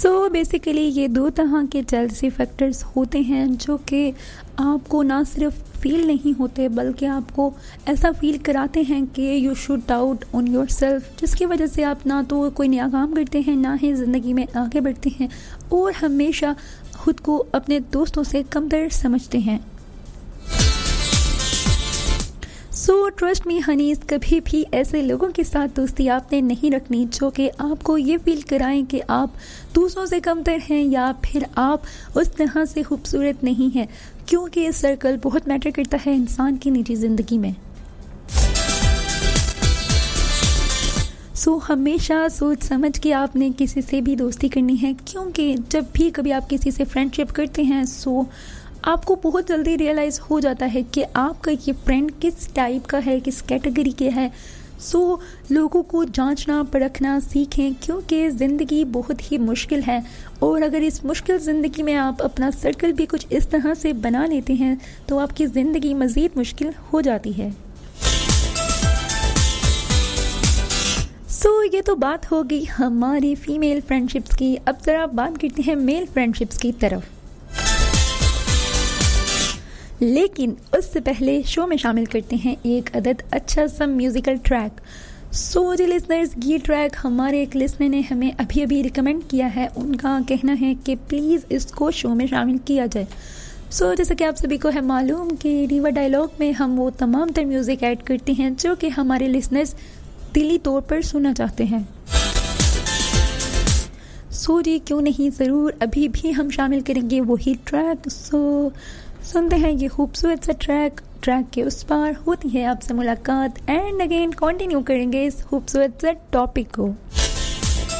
Basically ये दो तरह के जेलसी फैक्टर्स होते हैं जो कि आपको ना सिर्फ फील नहीं होते बल्कि आपको ऐसा फील कराते हैं कि you should doubt on your self, जिसकी वजह से आप ना तो कोई नया काम करते हैं ना ही ज़िंदगी में आगे बढ़ते हैं और हमेशा खुद को अपने दोस्तों से कमतर समझते हैं। सो ट्रस्ट मी हनीज, कभी भी ऐसे लोगों के साथ दोस्ती आपने नहीं रखनी जो कि आपको ये फील कराएं कि आप दूसरों से कमतर हैं या फिर आप उस तरह से खूबसूरत नहीं हैं, क्योंकि ये सर्कल बहुत मैटर करता है इंसान की निजी ज़िंदगी में। हमेशा सोच समझ के आपने किसी से भी दोस्ती करनी है, क्योंकि जब भी कभी आप किसी से फ्रेंडशिप करते हैं आपको बहुत जल्दी रियलाइज़ हो जाता है कि आपका ये फ्रेंड किस टाइप का है, किस कैटेगरी के है। लोगों को जांचना परखना सीखें, क्योंकि ज़िंदगी बहुत ही मुश्किल है और अगर इस मुश्किल ज़िंदगी में आप अपना सर्कल भी कुछ इस तरह से बना लेते हैं तो आपकी ज़िंदगी मज़ीद मुश्किल हो जाती है। ये तो बात हो गई हमारी फीमेल फ्रेंडशिप्स की। अब ज़रा बात करते हैं मेल फ्रेंडशिप्स की तरफ, लेकिन उससे पहले शो में शामिल करते हैं एक अदद अच्छा सा म्यूज़िकल ट्रैक। जी लिसनर्स, ये ट्रैक हमारे एक लिसनर ने हमें अभी रिकमेंड किया है। उनका कहना है कि प्लीज़ इसको शो में शामिल किया जाए। जैसा कि आप सभी को है मालूम कि रीवा डायलॉग में हम वो तमाम तर म्यूज़िक ऐड करते हैं जो कि हमारे लिसनर्स दिली तौर पर सुनना चाहते हैं। जी क्यों नहीं, ज़रूर अभी भी हम शामिल करेंगे वही ट्रैक। सुनते हैं ये खूबसूरत सा ट्रैक के उस पार होती है आपसे मुलाकात, एंड अगेन कंटिन्यू करेंगे इस खूबसूरत से टॉपिक को।